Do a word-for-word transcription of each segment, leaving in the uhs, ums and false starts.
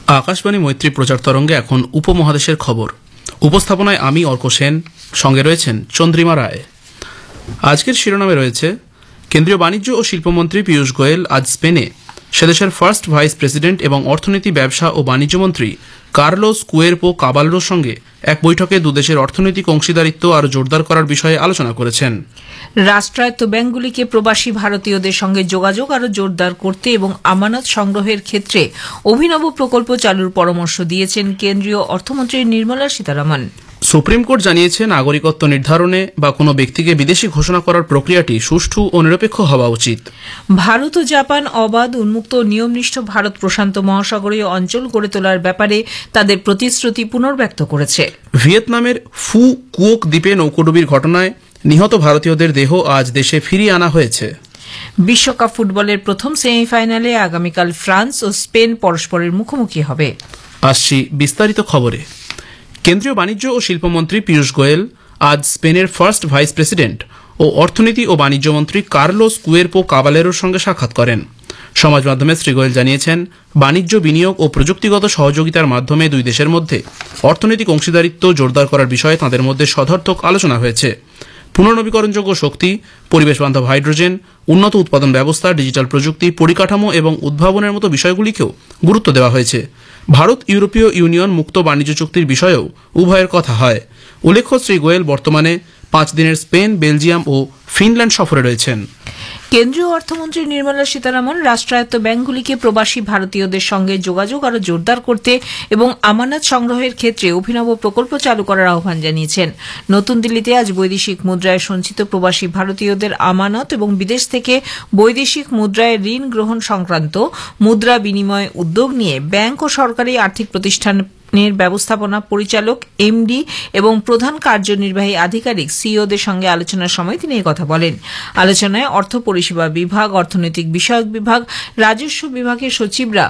আকাশবাণী মৈত্রী প্রচার তরঙ্গে এখন উপমহাদেশের খবর। উপস্থাপনায় আমি অর্ক সেন, সঙ্গে রয়েছেন চন্দ্রিমা রায়। আজকের শিরোনামে রয়েছে, কেন্দ্রীয় বাণিজ্য ও শিল্পমন্ত্রী পীয়ূষ গোয়েল আজ স্পেনে সেদেশের ফার্স্ট ভাইস প্রেসিডেন্ট এবং অর্থনীতি, ব্যবসা ও বাণিজ্য মন্ত্রী কার্লোস কুয়েরপো কাবালেরোর সঙ্গে এক বৈঠকে দুদেশের অর্থনৈতিক অংশীদারিত্ব আরও জোরদার করার বিষয়ে আলোচনা করেছেন। রাষ্ট্রায়ত্ত ব্যাংকগুলিকে প্রবাসী ভারতীয়দের সঙ্গে যোগাযোগ আরও জোরদার করতে এবং আমানত সংগ্রহের ক্ষেত্রে অভিনব প্রকল্প চালুর পরামর্শ দিয়েছেন কেন্দ্রীয় অর্থমন্ত্রী নির্মলা সীতারামন। সুপ্রিম কোর্ট জানিয়েছে, নাগরিকত্ব নির্ধারণে বা কোনো ব্যক্তিকে বিদেশি ঘোষণা করার প্রক্রিয়াটি সুষ্ঠু ও নিরপেক্ষ হওয়া উচিত। ভারত ও জাপান অবাধ, উন্মুক্ত ও নিয়মনিষ্ঠ ভারত প্রশান্ত মহাসাগরীয় অঞ্চল গড়ে তোলার ব্যাপারে তাদের প্রতিশ্রুতি পুনর্ব্যক্ত করেছে। ভিয়েতনামের ফু কুওক দ্বীপে নৌকোডুবির ঘটনায় নিহত ভারতীয়দের দেহ আজ দেশে ফিরিয়ে আনা হয়েছে। বিশ্বকাপ ফুটবলের প্রথম সেমিফাইনালে আগামীকাল ফ্রান্স ও স্পেন পরস্পরের মুখোমুখি হবে। আসছি বিস্তারিত খবরে। কেন্দ্রীয় বাণিজ্য ও শিল্পমন্ত্রী পীয়ূষ গোয়েল আজ স্পেনের ফার্স্ট ভাইস প্রেসিডেন্ট ও অর্থনীতি ও বাণিজ্য মন্ত্রী কার্লোস কুয়েরপো কাবালেরোর সঙ্গে সাক্ষাৎ করেন। সমাজ মাধ্যমে শ্রী গোয়েল জানিয়েছেন, বাণিজ্য, বিনিয়োগ ও প্রযুক্তিগত সহযোগিতার মাধ্যমে দুই দেশের মধ্যে অর্থনৈতিক অংশীদারিত্ব জোরদার করার বিষয়ে তাঁদের মধ্যে সদর্থক আলোচনা হয়েছে। পুনর্নবীকরণযোগ্য শক্তি, পরিবেশ বান্ধব হাইড্রোজেন, উন্নত উৎপাদন ব্যবস্থা, ডিজিটাল প্রযুক্তি, পরিকাঠামো এবং উদ্ভাবনের মতো বিষয়গুলিকেও গুরুত্ব দেওয়া হয়েছে। ভারত ইউরোপীয় ইউনিয়ন মুক্ত বাণিজ্য চুক্তির বিষয়েও উভয়ের কথা হয়। উল্লেখ্য, শ্রী গোয়েল বর্তমানে পাঁচ দিনের স্পেন, বেলজিয়াম ও ফিনল্যান্ড সফরে রয়েছেন। কেন্দ্রীয় অর্থমন্ত্রী নির্মলা সীতারামন রাষ্ট্রায়ত্ত ব্যাংকগুলিকে প্রবাসী ভারতীয়দের সঙ্গে যোগাযোগ আরও জোরদার করতে এবং আমানত সংগ্রহের ক্ষেত্রে অভিনব প্রকল্প চালু করার আহ্বান জানিয়েছেন। নতুন দিল্লিতে আজ বৈদেশিক মুদ্রায় সঞ্চিত প্রবাসী ভারতীয়দের আমানত এবং বিদেশ থেকে বৈদেশিক মুদ্রায় ঋণ গ্রহণ সংক্রান্ত মুদ্রা বিনিময় উদ্যোগ নিয়ে ব্যাংক ও সরকারি আর্থিক প্রতিষ্ঠান ব্যবস্থাপনা পরিচালক, এমডি এবং প্রধান কার্যনির্বাহী আধিকারিক সিইওদের সঙ্গে আলোচনার সময় তিনি কথা বলেন। আলোচনায় অর্থ পরিষেবা বিভাগ, অর্থনৈতিক বিষয়ক বিভাগ, রাজস্ব বিভাগের সচিবরা,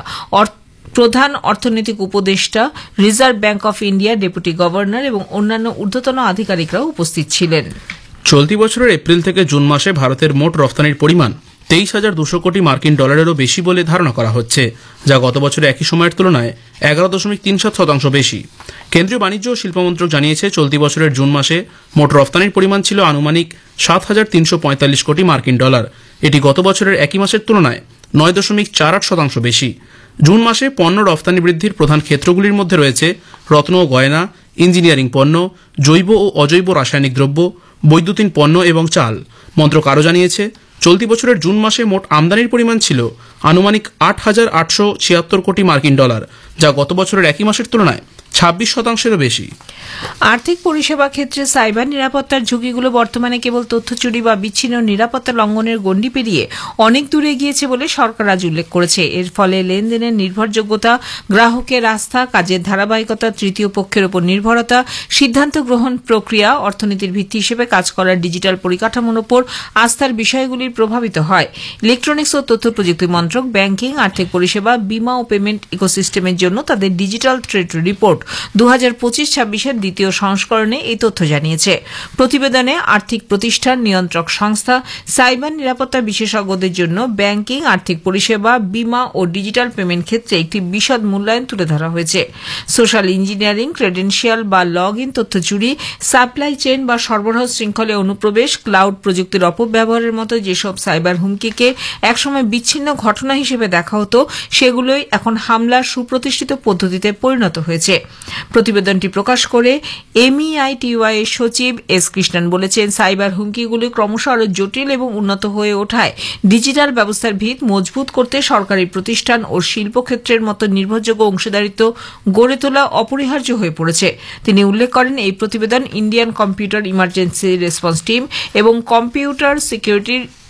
প্রধান অর্থনৈতিক উপদেষ্টা, reserve bank of India deputy governor এবং অন্যান্য ঊর্ধ্বতন আধিকারিকরাও উপস্থিত ছিলেন। চলতি বছরের এপ্রিল থেকে জুন মাসে ভারতের মোট রফতানির পরিমাণ তেইশ হাজার দুশো কোটি মার্কিন ডলারেরও বেশি বলে ধারণা করা হচ্ছে, যা গত বছরে একই সময়ের তুলনায় এগারো দশমিক তিন সাত শতাংশ বেশি। কেন্দ্রীয় বাণিজ্য ও শিল্পমন্ত্রক জানিয়েছে, চলতি বছরের জুন মাসে মোট রফতানির পরিমাণ ছিল আনুমানিক সাত হাজার তিনশো পঁয়তাল্লিশ কোটি মার্কিন ডলার। এটি গত বছরের একই মাসের তুলনায় নয় দশমিক চার আট শতাংশ বেশি। জুন মাসে পণ্য রফতানি বৃদ্ধির প্রধান ক্ষেত্রগুলির মধ্যে রয়েছে রত্ন ও গয়না, ইঞ্জিনিয়ারিং পণ্য, জৈব ও অজৈব রাসায়নিক দ্রব্য, বৈদ্যুতিন পণ্য এবং চাল। মন্ত্রক আরও জানিয়েছে, চলতি বছরের জুন মাসে মোট আমদানির পরিমাণ ছিল আনুমানিক আট হাজার আটশো ছিয়াত্তর কোটি মার্কিন ডলার, যা গত বছরের একই মাসের তুলনায় ছাব্বিশ শতাংশেরও বেশি। আর্থিক পরিষেবা ক্ষেত্রে সাইবার নিরাপত্তার ঝুঁকিগুলো বর্তমানে কেবল তথ্য চুরি বা বিচ্ছিন্ন নিরাপত্তা লঙ্ঘনের গণ্ডি পেরিয়ে অনেক দূরে গিয়েছে বলে সরকার আজ উল্লেখ করেছে। এর ফলে লেনদেনের নির্ভরযোগ্যতা, গ্রাহকের আস্থা, কাজের ধারাবাহিকতা, তৃতীয় পক্ষের উপর নির্ভরতা, সিদ্ধান্ত গ্রহণ প্রক্রিয়া, অর্থনীতির ভিত্তি হিসেবে কাজ করার ডিজিটাল পরিকাঠামোর উপর আস্থার বিষয়গুলির প্রভাবিত হয়। ইলেকট্রনিক্স ও তথ্য প্রযুক্তি মন্ত্রক ব্যাংকিং, আর্থিক পরিষেবা, বীমা ও পেমেন্ট ইকোসিস্টেমের জন্য তাদের ডিজিটাল থ্রেট রিপোর্ট দু হাজার পঁচিশ ছাব্বিশের দ্বিতীয় সংস্করণে এই তথ্য জানিয়েছে। প্রতিবেদনে আর্থিক প্রতিষ্ঠান, নিয়ন্ত্রক সংস্থা, সাইবার নিরাপত্তা বিশেষজ্ঞদের জন্য ব্যাংকিং, আর্থিক পরিষেবা, বীমা ও ডিজিটাল পেমেন্ট ক্ষেত্রে একটি বিশদ মূল্যায়ন তুলে ধরা হয়েছে। সোশ্যাল ইঞ্জিনিয়ারিং, ক্রেডেনশিয়াল বা লগ ইন তথ্য চুরি, সাপ্লাই চেইন বা সরবরাহ শৃঙ্খলে অনুপ্রবেশ, ক্লাউড প্রযুক্তির অপব্যবহারের মতো যেসব সাইবার হুমকিকে একসময় বিচ্ছিন্ন ঘটনা হিসেবে দেখা হতো, সেগুলোই এখন হামলার সুপ্রতিষ্ঠিত পদ্ধতিতে পরিণত হয়েছে। প্রতিবেদনটি প্রকাশ করে এমইআইটিওয়াই এর সচিব এস কৃষ্ণন বলেছেন, সাইবার হুমকিগুলি ক্রমশ আরও জটিল এবং উন্নত হয়ে ওঠায় ডিজিটাল ব্যবস্থার ভিত মজবুত করতে সরকারি প্রতিষ্ঠান ও শিল্পক্ষেত্রের মতো নির্ভরযোগ্য অংশীদারিত্ব গড়ে তোলা অপরিহার্য হয়ে পড়েছে। তিনি উল্লেখ করেন, এই প্রতিবেদন Indian computer emergency response team এবং কম্পিউটার সিকিউরিটির